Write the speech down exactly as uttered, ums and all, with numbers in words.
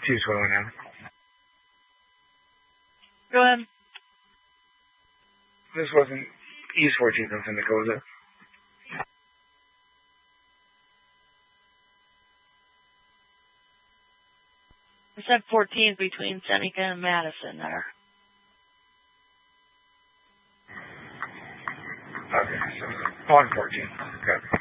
two's going now. Go ahead. This wasn't East fourteenth on San Nicola. I said fourteenth between Seneca and Madison there. Okay, so on fourteen. Okay.